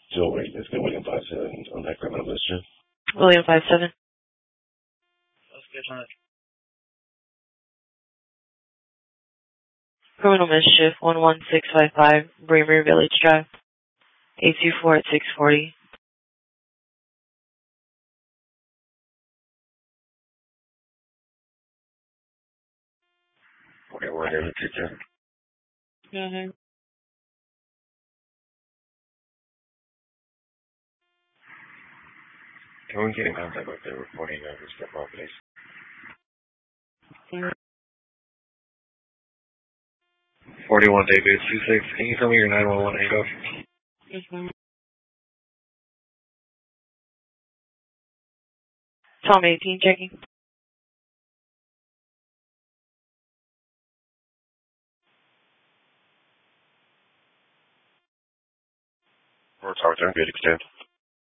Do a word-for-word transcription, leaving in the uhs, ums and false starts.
Joe Wait, let's get William five seven on that criminal mischief. William five seven. Let's get on it. Criminal mischief one one six five five, Bremer Village Drive. eight two four at six forty. Okay, we're here to take care. Mm-hmm. Can we get in contact with the reporting of step off, please? forty-one David two six. Can you tell me your nine one one hangoff? Mm-hmm. Tom eighteen checking. We're talking, good extent.